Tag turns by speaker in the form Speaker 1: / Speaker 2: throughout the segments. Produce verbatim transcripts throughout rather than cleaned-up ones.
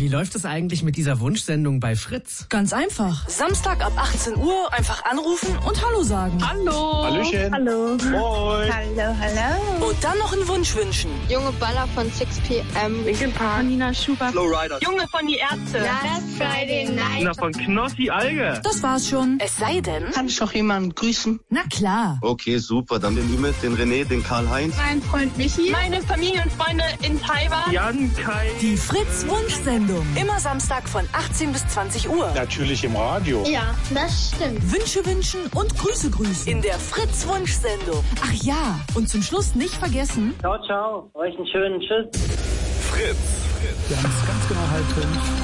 Speaker 1: Wie läuft es eigentlich mit dieser Wunschsendung bei Fritz?
Speaker 2: Ganz einfach. Samstag ab achtzehn Uhr einfach anrufen und Hallo sagen.
Speaker 1: Hallo.
Speaker 3: Hallöchen.
Speaker 4: Hallo.
Speaker 3: Moin.
Speaker 4: Hallo, hallo.
Speaker 2: Und dann noch einen Wunsch wünschen.
Speaker 5: Junge Baller von six P M.
Speaker 4: Linkin Park. Nina Schubert.
Speaker 3: Flowrider.
Speaker 4: Junge von die Ärzte.
Speaker 5: Last Friday Night.
Speaker 3: Na, von Knossi Alge.
Speaker 2: Das war's schon. Es sei denn...
Speaker 6: Kann ich noch jemanden grüßen?
Speaker 2: Na klar.
Speaker 7: Okay, super. Dann den Ümit, den René, den Karl-Heinz.
Speaker 4: Mein Freund Michi. Meine Familie und Freunde in Taiwan.
Speaker 3: Jan, Kai.
Speaker 2: Die Fritz-Wunschsendung. Immer Samstag von achtzehn bis zwanzig Uhr.
Speaker 3: Natürlich im Radio.
Speaker 5: Ja, das stimmt.
Speaker 2: Wünsche wünschen und Grüße grüßen. In der Fritz-Wunschsendung. Ach ja, und zum Schluss nicht vergessen...
Speaker 8: Ciao, ciao. Euch einen schönen Tschüss.
Speaker 9: Fritz.
Speaker 10: Wir haben es ganz genau halb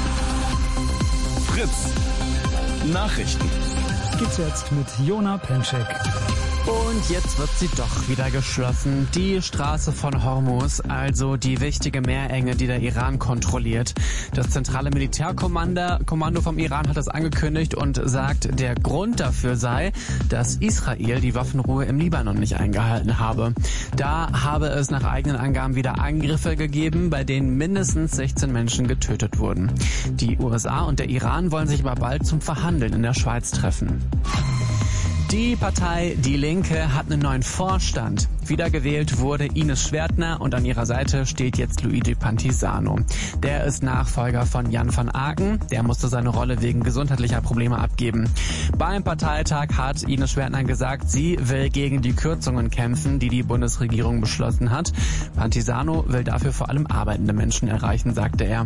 Speaker 10: fünf.
Speaker 9: Fritz. Nachrichten.
Speaker 10: Geht's jetzt mit Jona Penczek.
Speaker 1: Und jetzt wird sie doch wieder geschlossen. Die Straße von Hormuz, also die wichtige Meerenge, die der Iran kontrolliert. Das zentrale Militärkommando Kommando vom Iran hat das angekündigt und sagt, der Grund dafür sei, dass Israel die Waffenruhe im Libanon nicht eingehalten habe. Da habe es nach eigenen Angaben wieder Angriffe gegeben, bei denen mindestens sechzehn Menschen getötet wurden. Die U S A und der Iran wollen sich aber bald zum Verhandeln in der Schweiz treffen. Die Partei Die Linke hat einen neuen Vorstand. Wiedergewählt wurde Ines Schwertner und an ihrer Seite steht jetzt Luigi Pantisano. Der ist Nachfolger von Jan van Aken. Der musste seine Rolle wegen gesundheitlicher Probleme abgeben. Beim Parteitag hat Ines Schwertner gesagt, sie will gegen die Kürzungen kämpfen, die die Bundesregierung beschlossen hat. Pantisano will dafür vor allem arbeitende Menschen erreichen, sagte er.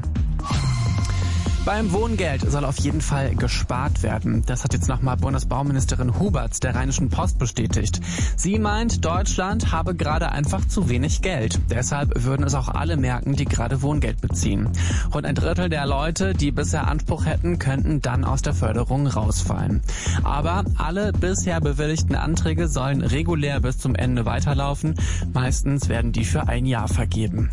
Speaker 1: Beim Wohngeld soll auf jeden Fall gespart werden. Das hat jetzt nochmal Bundesbauministerin Huberts der Rheinischen Post bestätigt. Sie meint, Deutschland habe gerade einfach zu wenig Geld. Deshalb würden es auch alle merken, die gerade Wohngeld beziehen. Rund ein Drittel der Leute, die bisher Anspruch hätten, könnten dann aus der Förderung rausfallen. Aber alle bisher bewilligten Anträge sollen regulär bis zum Ende weiterlaufen. Meistens werden die für ein Jahr vergeben.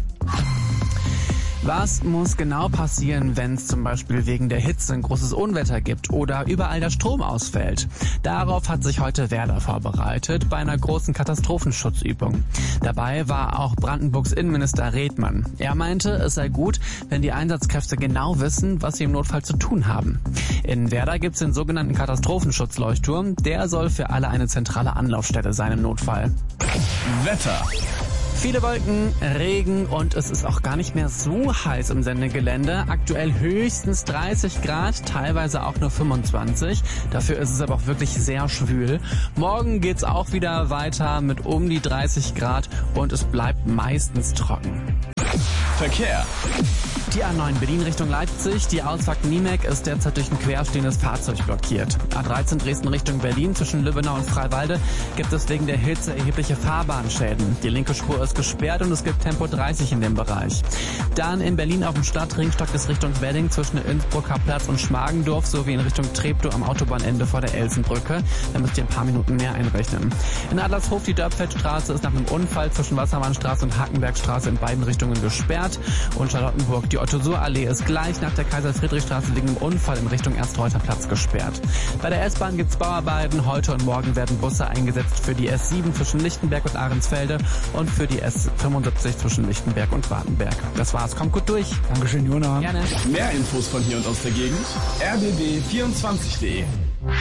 Speaker 1: Was muss genau passieren, wenn es zum Beispiel wegen der Hitze ein großes Unwetter gibt oder überall der Strom ausfällt? Darauf hat sich heute Werder vorbereitet bei einer großen Katastrophenschutzübung. Dabei war auch Brandenburgs Innenminister Redmann. Er meinte, es sei gut, wenn die Einsatzkräfte genau wissen, was sie im Notfall zu tun haben. In Werder gibt es den sogenannten Katastrophenschutzleuchtturm. Der soll für alle eine zentrale Anlaufstelle sein im Notfall.
Speaker 9: Wetter.
Speaker 1: Viele Wolken, Regen und es ist auch gar nicht mehr so heiß im Sendegelände. Aktuell höchstens dreißig Grad, teilweise auch nur fünfundzwanzig. Dafür ist es aber auch wirklich sehr schwül. Morgen geht's auch wieder weiter mit um die dreißig Grad und es bleibt meistens trocken.
Speaker 9: Verkehr.
Speaker 1: Die A neun Berlin Richtung Leipzig, die Ausfahrt Niemek ist derzeit durch ein querstehendes Fahrzeug blockiert. A dreizehn Dresden Richtung Berlin zwischen Lübbenau und Freiwalde gibt es wegen der Hitze erhebliche Fahrbahnschäden. Die linke Spur ist gesperrt und es gibt Tempo dreißig in dem Bereich. Dann in Berlin auf dem Stadtring stockt es Richtung Wedding zwischen Innsbrucker Platz und Schmargendorf sowie in Richtung Treptow am Autobahnende vor der Elsenbrücke. Da müsst ihr ein paar Minuten mehr einrechnen. In Adlershof die Dörpfeldstraße ist nach einem Unfall zwischen Wassermannstraße und Hakenbergstraße in beiden Richtungen gesperrt. Und Charlottenburg, die Otto-Suhr-Allee ist gleich nach der Kaiser-Friedrich-Straße wegen einem Unfall in Richtung Erst-Reuter-Platz gesperrt. Bei der S-Bahn gibt's Bauarbeiten. Heute und morgen werden Busse eingesetzt für die S sieben zwischen Lichtenberg und Ahrensfelde und für die S fünfundsiebzig zwischen Lichtenberg und Wartenberg. Das war's. Kommt gut durch.
Speaker 10: Dankeschön, Jona.
Speaker 1: Gerne.
Speaker 9: Mehr Infos von hier und aus der Gegend. r b b vierundzwanzig punkt de.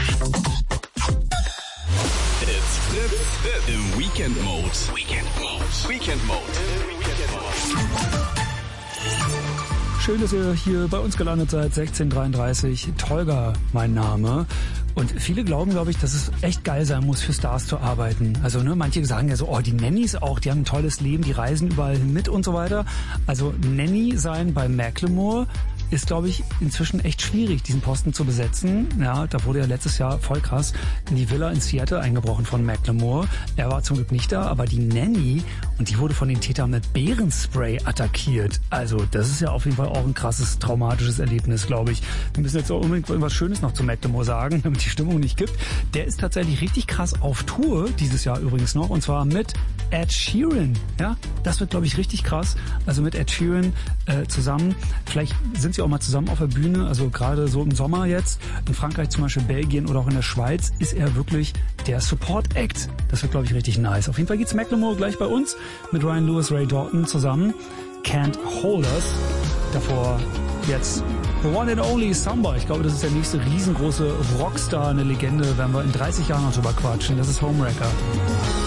Speaker 9: It's Fritz im Weekend Mode. Weekend Mode. Weekend Mode. Weekend Mode.
Speaker 10: Schön, dass ihr hier bei uns gelandet seid. sechzehn dreiunddreißig. Tolga, mein Name. Und viele glauben, glaube ich, dass es echt geil sein muss, für Stars zu arbeiten. Also, ne, manche sagen ja so, oh, die Nannies auch, die haben ein tolles Leben, die reisen überall hin mit und so weiter. Also, Nanny sein bei Macklemore ist, glaube ich, inzwischen echt schwierig, diesen Posten zu besetzen. Ja, da wurde ja letztes Jahr voll krass in die Villa in Seattle eingebrochen von Macklemore. Er war zum Glück nicht da, aber die Nanny, und die wurde von den Tätern mit Bärenspray attackiert. Also das ist ja auf jeden Fall auch ein krasses, traumatisches Erlebnis, glaube ich. Wir müssen jetzt auch unbedingt irgendwas Schönes noch zu Macklemore sagen, damit die Stimmung nicht kippt. Der ist tatsächlich richtig krass auf Tour, dieses Jahr übrigens noch, und zwar mit Ed Sheeran. Ja, das wird, glaube ich, richtig krass. Also mit Ed Sheeran äh, zusammen. Vielleicht sind sie auch mal zusammen auf der Bühne, also gerade so im Sommer jetzt, in Frankreich zum Beispiel, Belgien oder auch in der Schweiz, ist er wirklich der Support-Act. Das wird, glaube ich, richtig nice. Auf jeden Fall geht's Macklemore gleich bei uns mit Ryan Lewis, Ray Dalton zusammen. Can't Hold Us. Davor Jetzt The One and Only Samba. Ich glaube, das ist der nächste riesengroße Rockstar, eine Legende. Werden wir in dreißig Jahren noch drüber quatschen. Das ist Homewrecker.